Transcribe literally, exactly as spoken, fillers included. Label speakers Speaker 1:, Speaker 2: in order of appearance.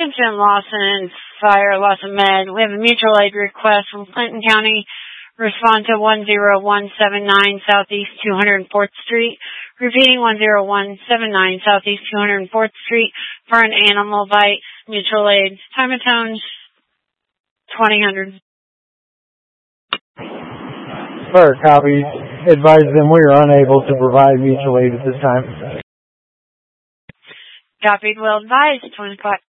Speaker 1: Attention, Lawson Fire, Lawson Med. We have a mutual aid request from Clinton County. Respond to one zero one seven nine Southeast two hundred fourth Street. Repeating one zero one seven nine Southeast two hundred fourth Street for an animal bite. Mutual aid. Time of tone twenty hundred.
Speaker 2: Fire copy. Advise them we are unable to provide mutual aid at this time.
Speaker 1: Copied. Well advised. twenty o'clock.